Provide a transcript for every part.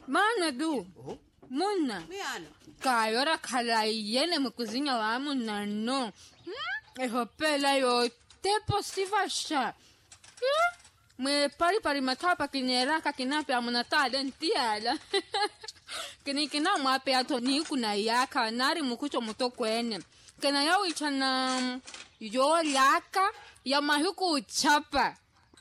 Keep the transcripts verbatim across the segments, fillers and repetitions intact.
Mana du. Oh. Muna. Miano. Kayora kalaiyene mkuzinya wa muna no. Hmm? Eho pela yo te posiva sha. Yeah? Me pari pari matapa kineraka kinape amuna talentiala. Kini kina mape ato ni kuna yaka nari mukucho muto kwene. Kena yao ichana yo yaka ya mahuku uchapa.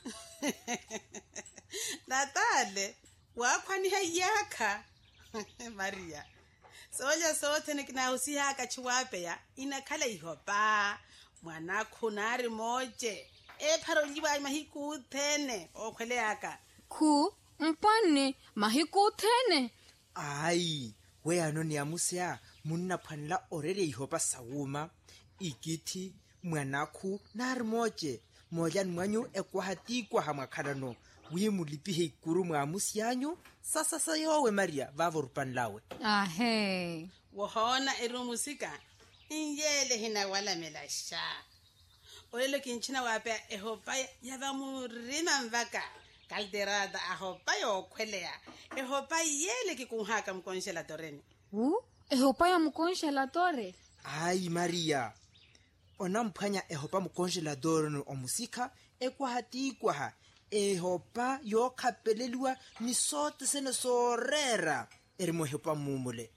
Natale, wakwani hayaka. Maria. Soja sote nikina usihaka chiwape ya inakala ihopa. Mwana kunari moje. E paroliwa mahiku tene. Okwele yaka. Ku mpane mahiku tene. Ai, we anoni amusea munna panla orere ihopa sawuma. Ikiti mwanaku nari moje. Mojan mwanyu ekwahati kwa hamakarano. Wimu lipihe ikuru mwamusianyu. Sasa sayowe Maria, vavorupan lawe. Ahe. Wahona erumusika. Injele hina wala melasha. Olelo kinchina wape ehopa yavamu rima mvaka. Kalderada ahopa yo kwelea. Ehopa yele kikunhaka mkonshelatoreni. Uh, ehopa ya mkonshelatorre. Ai Maria. Onampanya ehopa mkongelador no omusika ekwahati kwaha ehopa yo kapelelwa ni sote sene sorera erimo ehopa mumule.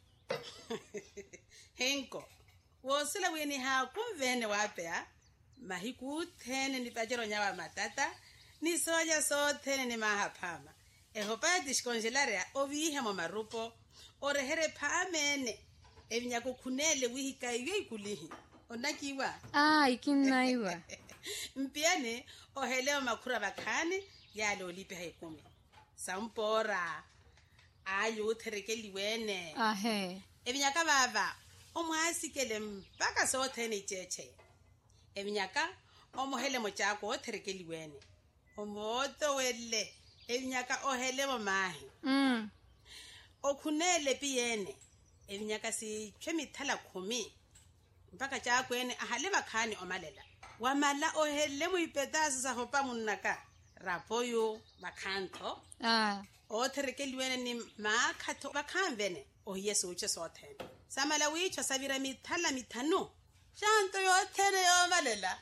Henko wosela weni ha kumvene wapea mahiku tene ni pajero nyawa matata ni soja sote ni mahapama ehopa dishkongelarea oviha mo marupo orehere pamene evinyako kunele wihika iwe kulihi. Onakiwa. Ah, ikinaiwa. Mpiane oheleo makura bakane yale olipe haikumi. Sampora. Ayo uterekeli wene. Ahe. Evinyaka baba. Omwasikele mpaka sote ni cheche. Evinyaka omohele mochako uterekeli wene. Omoto wele. Evinyaka oheleo mahi. Mm. Okunele piyene. Evinyaka si chemitala kumi. Mpaka chakwene ahale bakhani omalela wamala ohele muipetasa sa hopa munnaka rapoyo bakhanto Ah otherekeliwene ni makhatho bakhamvene oyesu uche sothene samala wicho savira mithala mithano shanto yo thene yo malela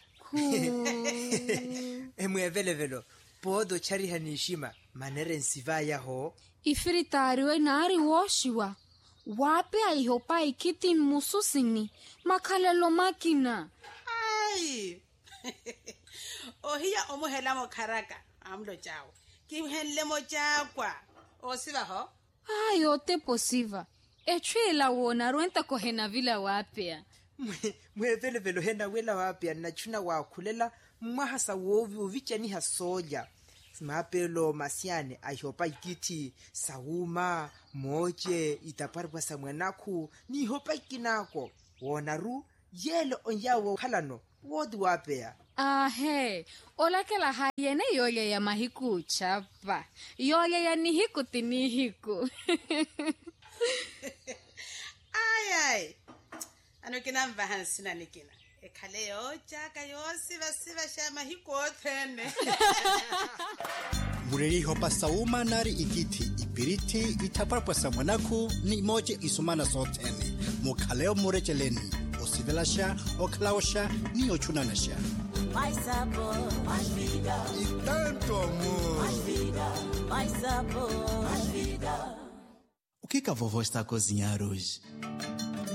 Emwevele velo podo chariha nishima manere nsiva yaho ifiritariwe nari woshiwa wape aihopa ikiti mususini makalelo makina. Ai. Ohia omuhela mo kharaka amlo chao. Kimhenle mo chakwa. Osiba ho? Ai ote posiva. Echwela wona rwenta kohena vila wapea. Mwevele velo hena wela wapea na chuna wakulela mwahasa wovi uvicha ni hasoja. Mapelo masiane aihopa ikiti sauma moje itaparwa samwanaku ni hopa ikinako wonaru yelo onyawo halano wodi wapea. Ahe olakela hayene yole ya mahiku chapa yole ya nihiku tinihiku. Ai ai anokina mvahansina nikina ekhale yo chaka yo siva siva shama hikothene. Mureri hopa sauma nari ikiti ipiriti itaparpasa mwanaku ni moje isumana sotene mukhaleo murecheleni osivelasha oklaosha ni ochunanasha. My sabor, my vida. Y tanto amor. My vida, my sabor, my vida. O que que a vovó está a cozinhar hoje?